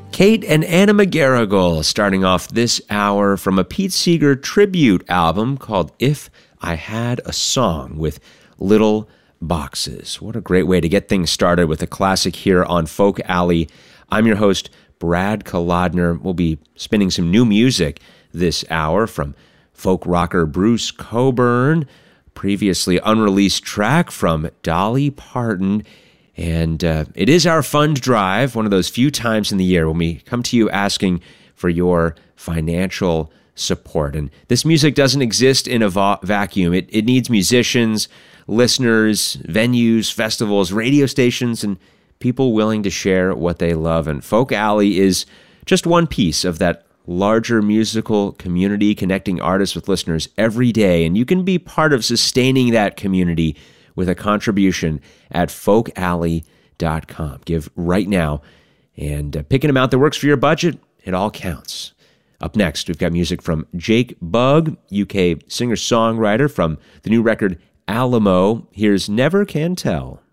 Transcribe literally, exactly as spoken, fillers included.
Kate and Anna McGarrigle starting off this hour from a Pete Seeger tribute album called If I Had a Song with Little Boxes. What a great way to get things started with a classic here on Folk Alley. I'm your host, Brad Kolodner. We'll be spinning some new music this hour from folk rocker Bruce Cockburn, previously unreleased track from Dolly Parton. And uh, it is our fund drive, one of those few times in the year when we come to you asking for your financial support. And this music doesn't exist in a va- vacuum. It, it needs musicians, listeners, venues, festivals, radio stations, and people willing to share what they love. And Folk Alley is just one piece of that larger musical community, connecting artists with listeners every day. And you can be part of sustaining that community with a contribution at folk alley dot com. Give right now, and uh, pick an amount that works for your budget. It all counts. Up next, we've got music from Jake Bugg, U K singer-songwriter from the new record Alamo. Here's Never Can Tell.